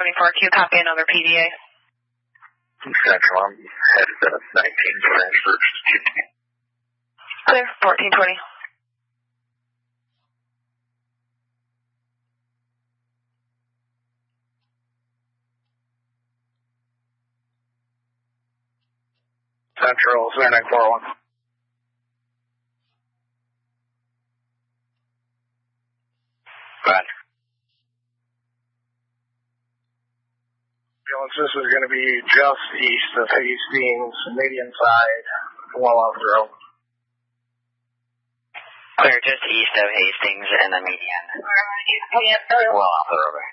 24Q, copy another PDA. Central, I'm headed to 19 transfers. Clear, 1420. Central, 0941. Bad. This is going to be just east of Hastings, median side, well off the road. Clear, just east of Hastings and the median. Well off the road.